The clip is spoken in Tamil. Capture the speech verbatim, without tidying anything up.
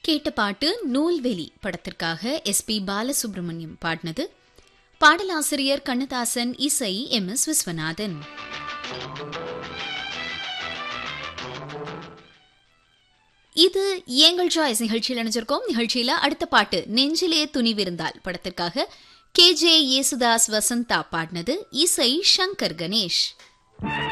கேட்ட பாட்டு நூல்வெளி படத்திற்காக எஸ் பி பாலசுப்ரமணியம் பாடினது. பாடலாசிரியர் கண்ணதாசன், இசை எம் எஸ் விஸ்வநாதன். இது எங்கள் சாய்ஸ் நிகழ்ச்சியில் இணைஞ்சிருக்கோம். நிகழ்ச்சியில அடுத்த பாட்டு நெஞ்சிலே துணிவிருந்தால் படத்திற்காக கே ஜே யேசுதாஸ் வசந்தா பாடினது. இசை சங்கர் கணேஷ்.